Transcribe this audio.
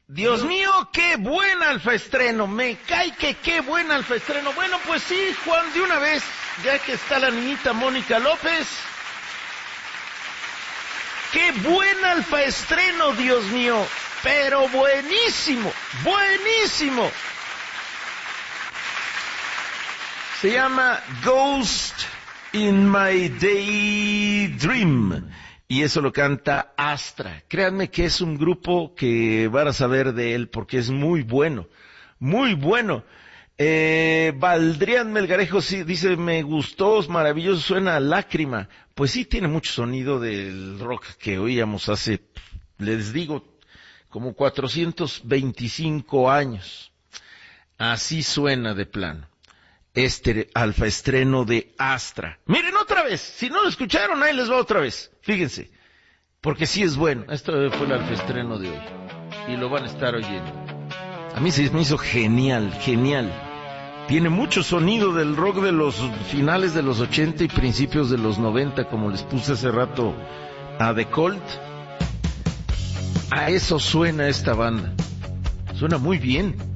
Dios mío, qué buen alfaestreno, me cae que qué buen alfaestreno. Bueno, pues sí, Juan, de una vez, ya que está la niñita Mónica López. ¡Qué buen alfaestreno, Dios mío! Pero buenísimo, buenísimo. Se llama Ghost in My Daydream. Y eso lo canta Astra. Créanme que es un grupo que van a saber de él porque es muy bueno, muy bueno. Valdrián Melgarejo sí, dice, me gustó, maravilloso, suena a Lágrima. Pues sí, tiene mucho sonido del rock que oíamos hace, les digo, como 425 años. Así suena de plano. Este alfaestreno de Astra. Miren otra vez, si no lo escucharon, ahí les va otra vez. Fíjense, porque sí es bueno. Esto fue el alfaestreno de hoy y lo van a estar oyendo. A mí se me hizo genial, genial. Tiene mucho sonido del rock de los finales de los 80 y principios de los 90, como les puse hace rato a The Cult. A eso suena esta banda. Suena muy bien.